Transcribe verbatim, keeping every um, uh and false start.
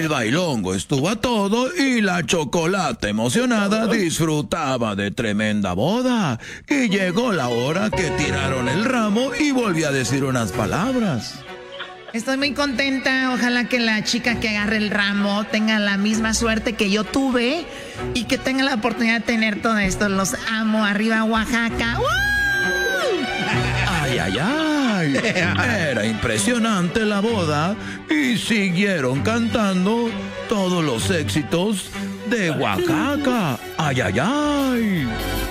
El bailongo estuvo a todo y la Chocolata emocionada disfrutaba de tremenda boda. Y llegó la hora que tiraron el ramo y volví a decir unas palabras. Estoy muy contenta, ojalá que la chica que agarre el ramo tenga la misma suerte que yo tuve y que tenga la oportunidad de tener todo esto. Los amo, arriba Oaxaca. ¡Uh! Ay, ay, ay. Era impresionante la boda y siguieron cantando todos los éxitos de Oaxaca. Ay, ay, ay.